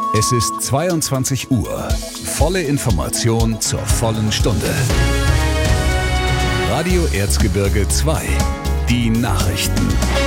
Es ist 22 Uhr. Volle Information zur vollen Stunde. Radio Erzgebirge 2. Die Nachrichten.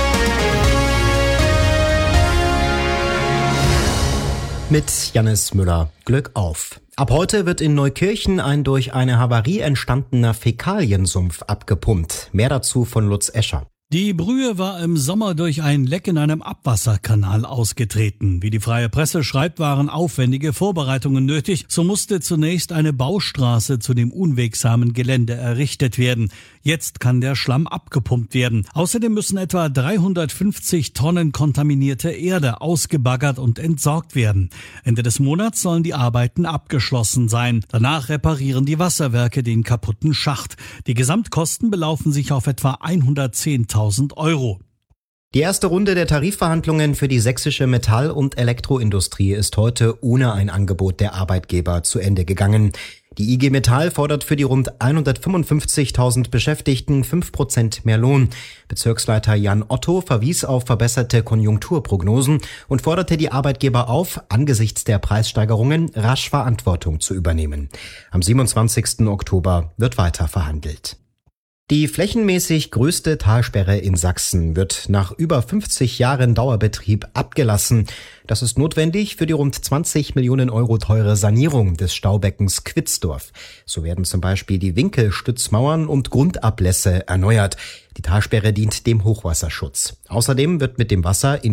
Mit Jannis Müller. Glück auf. Ab heute wird in Neukirchen ein durch eine Havarie entstandener Fäkaliensumpf abgepumpt. Mehr dazu von Lutz Escher. Die Brühe war im Sommer durch ein Leck in einem Abwasserkanal ausgetreten. Wie die Freie Presse schreibt, waren aufwendige Vorbereitungen nötig. So musste zunächst eine Baustraße zu dem unwegsamen Gelände errichtet werden. Jetzt kann der Schlamm abgepumpt werden. Außerdem müssen etwa 350 Tonnen kontaminierte Erde ausgebaggert und entsorgt werden. Ende des Monats sollen die Arbeiten abgeschlossen sein. Danach reparieren die Wasserwerke den kaputten Schacht. Die Gesamtkosten belaufen sich auf etwa 110.000 €. Die erste Runde der Tarifverhandlungen für die sächsische Metall- und Elektroindustrie ist heute ohne ein Angebot der Arbeitgeber zu Ende gegangen. Die IG Metall fordert für die rund 155.000 Beschäftigten 5% mehr Lohn. Bezirksleiter Jan Otto verwies auf verbesserte Konjunkturprognosen und forderte die Arbeitgeber auf, angesichts der Preissteigerungen rasch Verantwortung zu übernehmen. Am 27. Oktober wird weiter verhandelt. Die flächenmäßig größte Talsperre in Sachsen wird nach über 50 Jahren Dauerbetrieb abgelassen. Das ist notwendig für die rund 20 Millionen € teure Sanierung des Staubeckens Quitzdorf. So werden zum Beispiel die Winkelstützmauern und Grundablässe erneuert. Die Talsperre dient dem Hochwasserschutz. Außerdem wird mit dem Wasser in